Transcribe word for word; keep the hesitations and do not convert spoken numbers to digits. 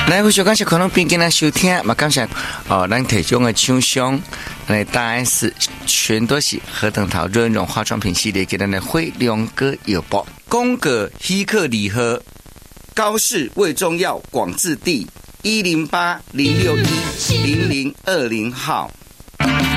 来，非常感谢可能并跟咱收听，嘛感谢哦，咱提供的厂商，来大 S 全都是何等桃润润化妆品系列，给咱的辉亮哥有报，宫格希克礼盒，高市胃中药广治地一零八零六一零零二零号。